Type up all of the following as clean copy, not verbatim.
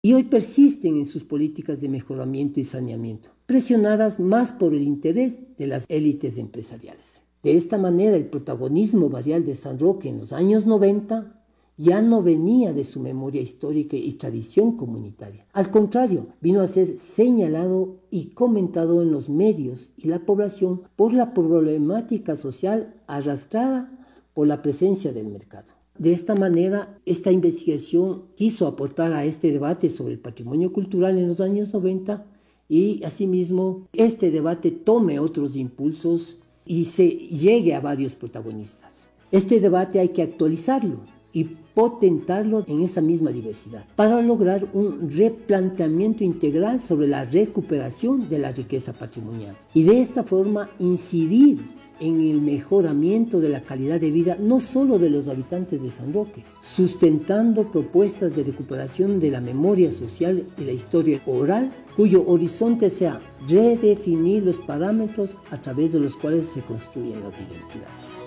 y hoy persisten en sus políticas de mejoramiento y saneamiento, presionadas más por el interés de las élites empresariales. De esta manera, el protagonismo barrial de San Roque en los años 90 ya no venía de su memoria histórica y tradición comunitaria. Al contrario, vino a ser señalado y comentado en los medios y la población por la problemática social arrastrada por la presencia del mercado. De esta manera, esta investigación quiso aportar a este debate sobre el patrimonio cultural en los años 90 y asimismo este debate tome otros impulsos y se llegue a varios protagonistas. Este debate hay que actualizarlo y potentarlo en esa misma diversidad para lograr un replanteamiento integral sobre la recuperación de la riqueza patrimonial y de esta forma incidir en el mejoramiento de la calidad de vida no solo de los habitantes de San Roque, sustentando propuestas de recuperación de la memoria social y la historia oral, cuyo horizonte sea redefinir los parámetros a través de los cuales se construyen las identidades.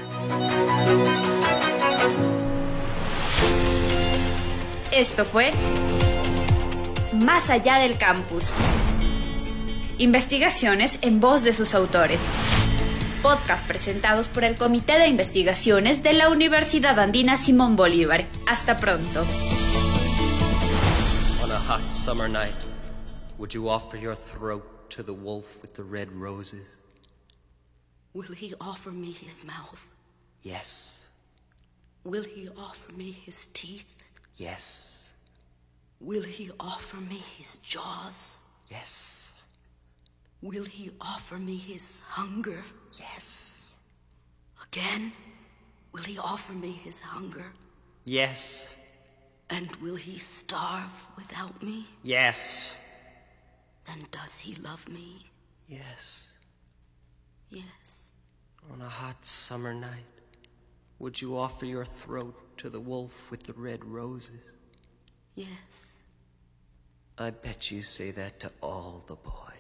Esto fue Más allá del campus. Investigaciones en voz de sus autores. Podcast presentados por el Comité de Investigaciones de la Universidad Andina Simón Bolívar. Hasta pronto. On a hot summer night, would you offer your throat to the wolf with the red roses? Will he offer me his mouth? Yes. Will he offer me his teeth? Yes. Will he offer me his jaws? Yes. Will he offer me his hunger? Yes. Again, will he offer me his hunger? Yes. And will he starve without me? Yes. Then does he love me? Yes. Yes. On a hot summer night, would you offer your throat to the wolf with the red roses? Yes. I bet you say that to all the boys.